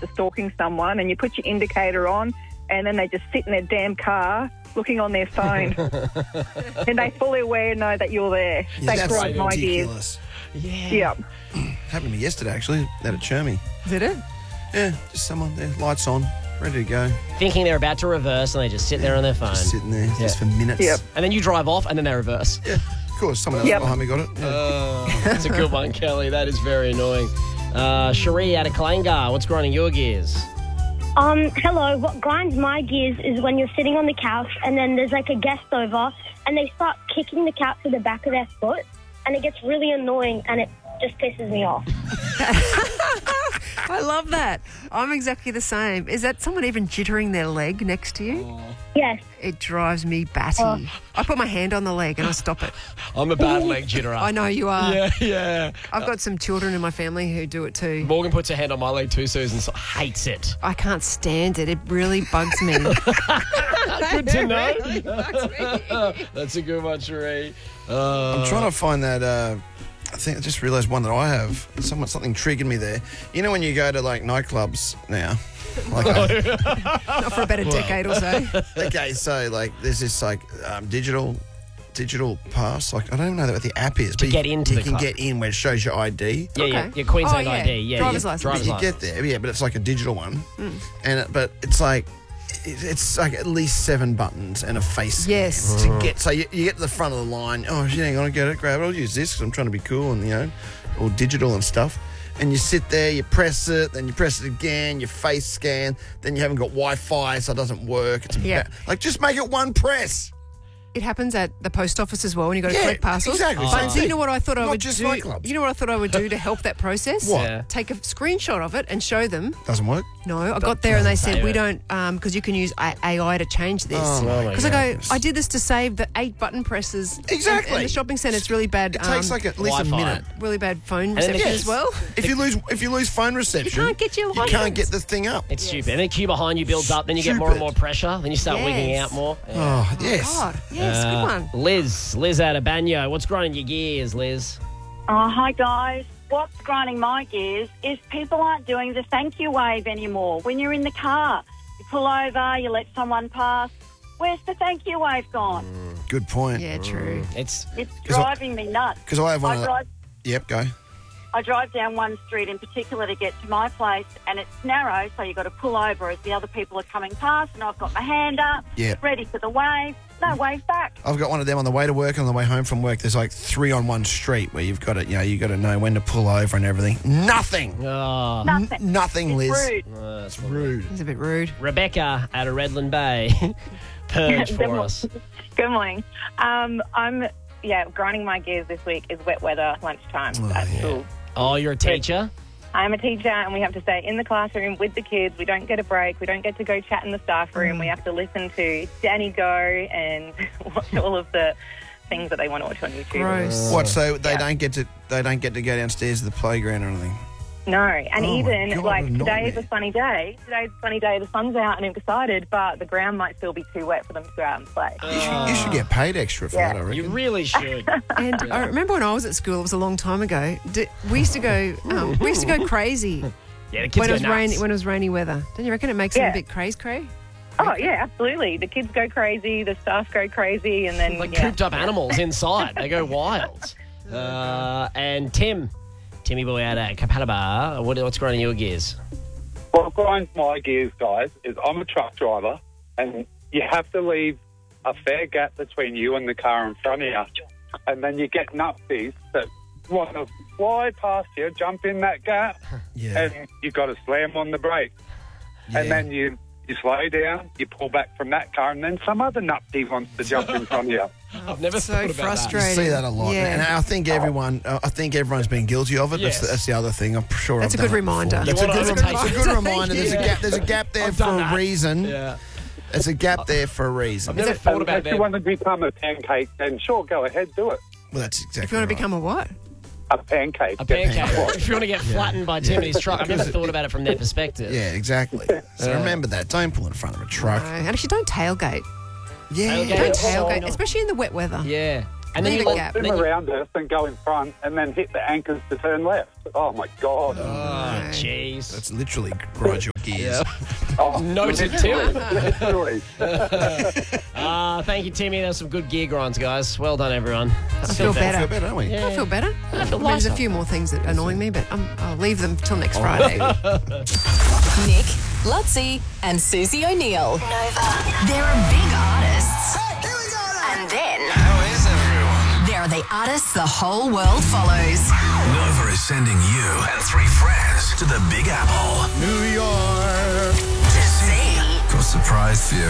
after stalking someone, and you put your indicator on, and then they just sit in their damn car looking on their phone. And they fully aware know that you're there. Yeah, They grind my gears. ridiculous. Yeah. Happened to me yesterday, actually, out at Chermy. Did it? Yeah, just someone there, lights on, ready to go. Thinking they're about to reverse and they just sit there on their phone. Just sitting there, just for minutes. Yep. And then you drive off and then they reverse. Yeah, of course, someone else behind me got it. Yeah. That's a good one, Kelly. That is very annoying. Cherie out of Kalangar, what's grinding your gears? Hello. What grinds my gears is when you're sitting on the couch and then there's like a guest over and they start kicking the couch with the back of their foot and it gets really annoying and it just pisses me off. I love that. I'm exactly the same. Is that someone even jittering their leg next to you? Yes. It drives me batty. I put my hand on the leg and I stop it. I'm a bad leg jitterer. I know you are. Yeah. I've got some children in my family who do it too. Morgan puts her hand on my leg too, Susan hates it. I can't stand it. It really bugs me. Good to know. It really bugs me. That's a good one, Cherie. I'm trying to find that. I think I just realised one that I have. Something triggered me there. You know when you go to like nightclubs now? Like, Not for about a decade or so. okay, so like there's this like digital pass. Like I don't even know what the app is. To but get into you the can club. get in where it shows your ID. Yeah, Okay. your Queensland Oh, yeah. ID. Yeah, Driver's yeah. license. Driver's You license. get there, yeah, but it's like a digital one, but it's like at least 7 buttons and a face scan Yes. to get. So you get to the front of the line. Oh, shit, hang on, I get it, grab it. I'll use this because I'm trying to be cool and all digital and stuff. And you sit there, you press it, then you press it again, you face scan, then you haven't got Wi-Fi, so it doesn't work. It's Yeah. like just make it one press. It happens at the post office as well when you go to Yeah, collect parcels. exactly. But Same do you thing. know what I thought I Not would just do? nightclubs. You know what I thought I would do to help that process? What? Yeah. Take a screenshot of it and show them. Doesn't work. No, I got there and they said, save we it. don't, because you can use AI to change this. Oh, my Because I go, I did this to save the 8 button presses. Exactly. And the shopping centre, it's really bad. It takes like at least a Wi-Fi. minute. really bad phone then reception yes. as well. If you lose phone reception, You can't get your you license. can't get the thing up. It's stupid. And then queue behind you builds up, then you get more and more pressure, then you start wigging Yes. out more. Oh, yes. God, yes, good one. Liz out of Banyo. What's grinding your gears, Liz? Hi guys. What's grinding my gears is people aren't doing the thank you wave anymore. When you're in the car, you pull over, you let someone pass. Where's the thank you wave gone? Good point. Yeah, true. It's It's driving me nuts. Because I have one of drive, Yep, go. I drive down one street in particular to get to my place, and it's narrow, so you've got to pull over as the other people are coming past, and I've got my hand up, Yep. ready for the wave. No wave back. I've got one of them on the way to work and on the way home from work. There's like 3 on one street where you've got to, you got to know when to pull over and everything. Nothing. Nothing. Nothing, It's Liz. rude. It's rude. It's a bit rude. Rebecca out of Redland Bay. Purge for us. Good morning. Grinding my gears this week is wet weather lunchtime at school. Oh, you're a teacher? I'm a teacher and we have to stay in the classroom with the kids. We don't get a break. We don't get to go chat in the staff room. We have to listen to Danny go and watch all of the things that they want to watch on YouTube. Gross. What? So they don't get to go downstairs to the playground or anything. No, and Oh, my even God, like what a today is a nightmare. sunny day. Today's a sunny day. The sun's out and I'm excited, but the ground might still be too wet for them to go out and play. You should get paid extra for that, I reckon. You really should. And I remember when I was at school, it was a long time ago. We used to go crazy Yeah, the kids when go it was nuts. when it was rainy weather. Don't you reckon it makes them a Yeah. bit cray? Oh yeah, absolutely. The kids go crazy, the staff go crazy, and then Like cooped up animals inside. They go wild. And Timmy boy out at Kapalaba, what's grinding your gears? What grinds my gears, guys, is I'm a truck driver, and you have to leave a fair gap between you and the car in front of you. And then you get nupsies that want to fly past you, jump in that gap, Yeah. and you've got to slam on the brake. And then you slow down, you pull back from that car, and then some other nupsy wants to jump in front of you. I've never So thought about frustrating. You see that a lot, Yeah. and I think everyone's been guilty of it. Yes. That's the other thing. I'm sure That's I've a good done it reminder. before. That's a You good, want to it's a good reminder. There's a gap there I've for done a that. reason. that. Yeah. There's a gap there for a reason. I've never thought about If you that. want to become a pancake, then sure, go ahead, do it. Well, that's exactly. If you want to right. become a what? A pancake. A pancake. If you want to get flattened by Tim in his truck, I've never thought about it from their perspective. Yeah, exactly. So remember that. Don't pull in front of a truck. No, and actually, don't tailgate. Yeah. Tailgate. Don't Yeah. tailgate, especially in the wet weather. Yeah. And then Leave you a gap. Swim around us and go in front, and then hit the anchors to turn left. Oh, my God. Oh, jeez. That's literally grinds your gears. Noted, Tim. Literally. Thank you, Timmy. There's some good gear grinds, guys. Well done, everyone. I feel better. Feel better, don't we? I feel better. I feel There's a lighter. few more things that annoy me, but I'll leave them till next Friday. Nick, Lutzi, and Susie O'Neill. Nova. There are big artists. Hey, here we go now. And then How is everyone? there are the artists the whole world follows. Nova is sending you and 3 friends to the Big Apple New York. To see for a surprise view.